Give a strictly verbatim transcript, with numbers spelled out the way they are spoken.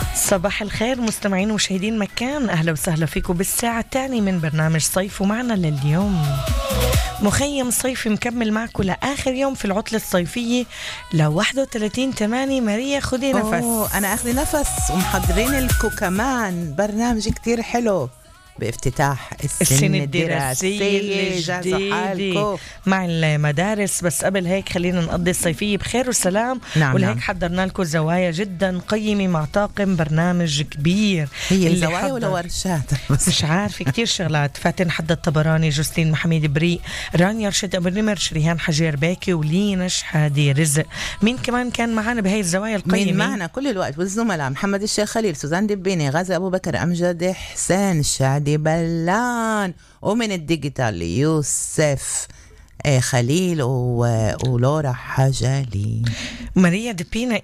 صباح الخير مستمعين ومشاهدين مكان، أهلا وسهلا فيكم بالساعة الثانية من برنامج صيف. ومعنا لليوم مخيم صيفي مكمل معكم لآخر يوم في العطلة الصيفية ل واحد وثلاثين ثمانية. ماريا خدي نفس. أوه أنا أخذي نفس ومحضرين لكم كمان برنامج كتير حلو بافتتاح السنة, السنة الدراسية الجديدة مع المدارس. بس قبل هيك خلينا نقضي الصيفية بخير وسلام. نعم ولهيك نعم. حضرنا لكم زوايا جدا قيمة مع طاقم برنامج كبير. هي زوايا ولا ورشات؟ مش عارفة، كتير شغلات. فاتن حد الطبراني، جوستين محميد بريء، رانيا رشد أبو النمر، شريهان حجير باكي، ولينا شحادي رزق. مين كمان كان معنا بهاي الزوايا القيمة؟ مين معنا كل الوقت والزملاء؟ محمد الشيخ خليل، سوزان دبيني، غازي أبو بكر، أمجد حسين، الشادي بلان، ومن الديجيتال يوسف خليل و... ولورا حجالي. ماريا دبينا